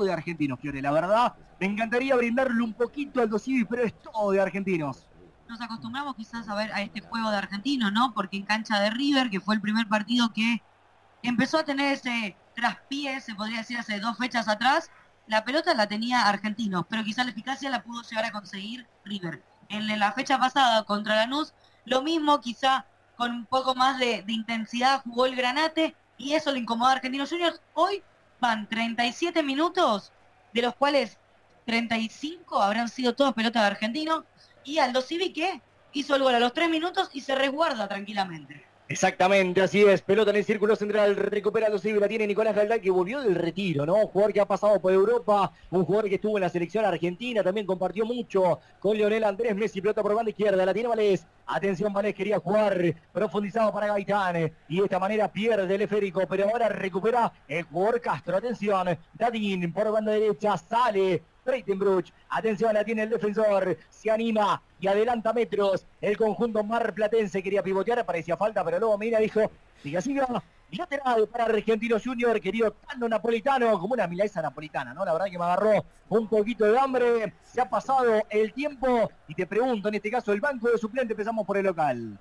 todo de Argentinos, Fiore, la verdad. Me encantaría brindarle un poquito al Dosivi, pero es todo de Argentinos. Nos acostumbramos quizás a ver a este juego de Argentinos, ¿no? Porque en cancha de River, que fue el primer partido que empezó a tener ese traspié, se podría decir, hace 2 fechas atrás, la pelota la tenía Argentinos, pero quizás la eficacia la pudo llegar a conseguir River. En la fecha pasada contra Lanús, lo mismo, quizá con un poco más de intensidad jugó el Granate, y eso le incomodó a Argentinos Juniors. Hoy van 37 minutos, de los cuales 35 habrán sido todos pelotas de Argentinos, y Aldo Civi que hizo el gol a los 3 minutos y se resguarda tranquilamente. Exactamente, así es. Pelota en el círculo central, recupera Aldo Civi, la tiene Nicolás Galdán, que volvió del retiro, ¿no? Un jugador que ha pasado por Europa, un jugador que estuvo en la selección argentina, también compartió mucho con Lionel Andrés Messi, pelota por banda izquierda, la tiene Valdés. Atención, Valdés quería jugar profundizado para Gaitán, y de esta manera pierde el esférico, pero ahora recupera el jugador Castro. Atención, Dadín por banda derecha, sale Breitenbruch, atención, la tiene el defensor, se anima y adelanta metros. El conjunto marplatense quería pivotear, parecía falta, pero luego Medina dijo, siga, lateral para Argentinos Juniors, querido Tano Napolitano, como una milanesa napolitana, ¿no? La verdad que me agarró un poquito de hambre, se ha pasado el tiempo, y te pregunto, en este caso, el banco de suplente, empezamos por el local.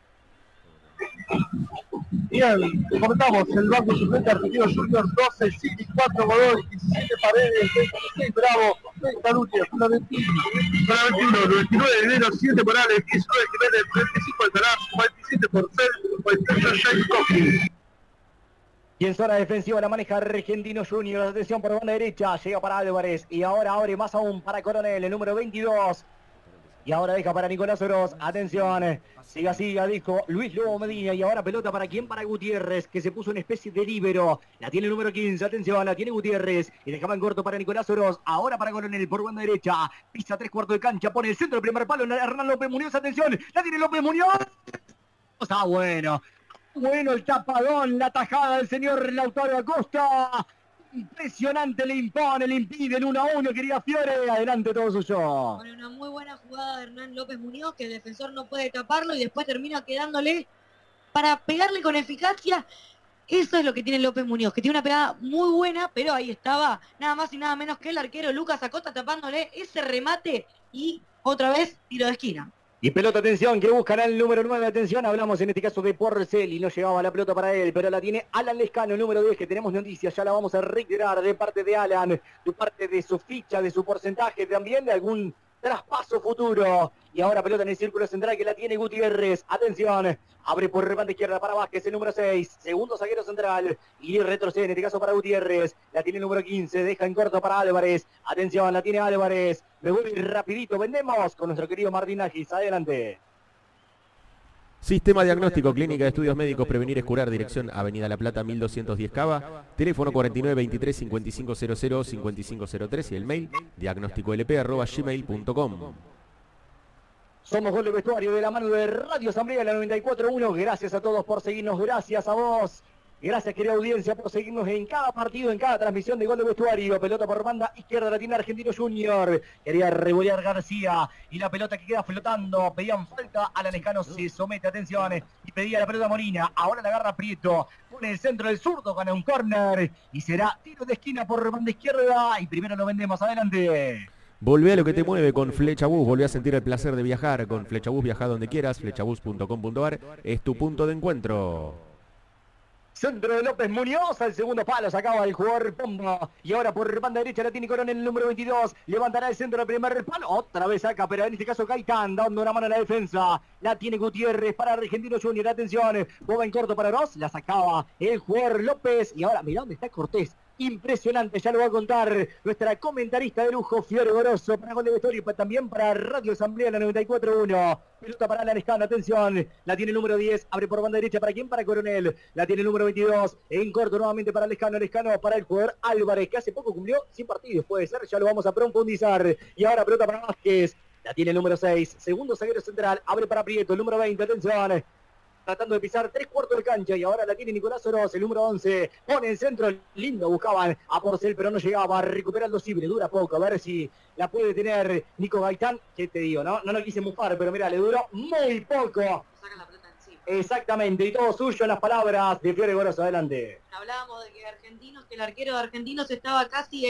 Bien, te comentamos, el banco suplente Argentinos Juniors 12, City 4, Godoy, 17 Paredes, 26 Bravo, 30 Lúñez, 21, 99 de enero, 7 Morales, 19 Jiménez, 35 Alcaraz, 47 Porcel, 48 Shaikowski. Y en zona defensiva la maneja Argentinos Juniors, atención por banda derecha, llega para Álvarez, y ahora abre más aún para Coronel, el número 22. Y ahora deja para Nicolás Oroz, atención, siga, dijo Luis Lobo Medina, y ahora pelota para quién, para Gutiérrez, que se puso una especie de líbero, la tiene el número 15, atención, la tiene Gutiérrez, y dejaba en corto para Nicolás Oroz, ahora para Coronel, por banda derecha, pisa 3/4 de cancha, pone el centro del primer palo, Hernán López Muñoz, atención, la tiene López Muñoz, está bueno el tapadón, la tajada del señor Lautaro Acosta. Impresionante, le impone, le impide el 1-1, querida Fiore, adelante todo suyo. Bueno, una muy buena jugada de Hernán López Muñoz, que el defensor no puede taparlo y después termina quedándole para pegarle con eficacia. Eso es lo que tiene López Muñoz, que tiene una pegada muy buena, pero ahí estaba nada más y nada menos que el arquero Lucas Acosta tapándole ese remate, y otra vez tiro de esquina. Y pelota, atención, que buscan al número 9, atención, hablamos en este caso de Porcel, y no llegaba la pelota para él, pero la tiene Alan Lescano, el número 10, que tenemos noticias, ya la vamos a reiterar de parte de Alan, de parte de su ficha, de su porcentaje, también de algún traspaso futuro. Y ahora pelota en el círculo central, que la tiene Gutiérrez, atención, abre por banda izquierda para Vázquez, el número 6, segundo zaguero central, y retrocede, en este caso para Gutiérrez, la tiene el número 15, deja en corto para Álvarez, atención, la tiene Álvarez, me voy rapidito, vendemos con nuestro querido Martín Agis, adelante. Sistema Diagnóstico, Clínica de Estudios Médicos, Prevenir es Curar, dirección Avenida La Plata 1210 Cava, teléfono 4923-5500-5503 y el mail diagnósticolp@gmail.com. Somos Gol de Vestuario de la mano de Radio Asamblea, la 94.1. Gracias a todos por seguirnos, gracias a vos. Gracias, querida audiencia, por seguirnos en cada partido, en cada transmisión de Gol de Vestuario. Pelota por banda izquierda, la tiene Argentino Junior. Quería revolear García, y la pelota que queda flotando. Pedían falta, Alan Lescano se somete, atención, y pedía la pelota Molina. Ahora la agarra Prieto, pone el centro del zurdo, gana un córner, y será tiro de esquina por banda izquierda. Y primero lo vendemos, adelante. Volvé a lo que te mueve con Flechabús, volvé a sentir el placer de viajar. Con Flechabús viaja donde quieras, flechabús.com.ar es tu punto de encuentro. Centro de López Muñoz, al segundo palo, sacaba el jugador Pombo, y ahora por banda derecha la tiene Coronel, el número 22, levantará el centro del primer palo, otra vez saca, pero en este caso Gaitán, dando una mano a la defensa, la tiene Gutiérrez para Argentino Junior, atención, boba en corto para Ross, la sacaba el jugador López, y ahora mirá dónde está Cortés. Impresionante, ya lo va a contar nuestra comentarista de lujo, Fiore Goroso, para Gol de Vestuario y también para Radio Asamblea, la 94.1. Pelota para Alan Lescano, atención, la tiene el número 10, abre por banda derecha, ¿para quién? Para Coronel, la tiene el número 22, en corto nuevamente para Lescano para el jugador Álvarez, que hace poco cumplió 100 partidos, puede ser, ya lo vamos a profundizar. Y ahora pelota para Vázquez, la tiene el número 6, segundo zaguero central, abre para Prieto, el número 20, atención, tratando de pisar 3/4 de cancha, y ahora la tiene Nicolás Oroz, el número 11, pone el centro, lindo, buscaban a Porcel, pero no llegaba, recuperando Cibre, dura poco, a ver si la puede tener Nico Gaitán, que te digo, no lo quise mufar, pero mira, le duró muy poco. Saca la pelota encima. Exactamente, y todo suyo en las palabras de Fiore Goroso, adelante. Hablábamos de que el arquero de Argentinos estaba casi